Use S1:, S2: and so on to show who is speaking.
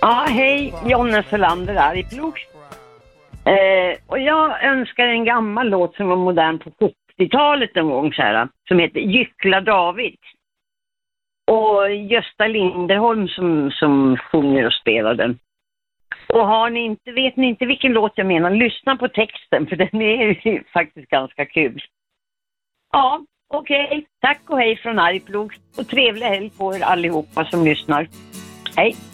S1: Ja, hej, Jonna Selander där i Plog. Och jag önskar en gammal låt som var modern på 70-talet en gång så här, som heter Gyckla David. Och Gösta Linderholm som sjunger och spelar den. Och vet ni inte vilken låt jag menar, lyssna på texten för den är ju faktiskt ganska kul. Ja, okej. Tack och hej från Arjeplog. Och trevlig helg på er allihopa som lyssnar. Hej!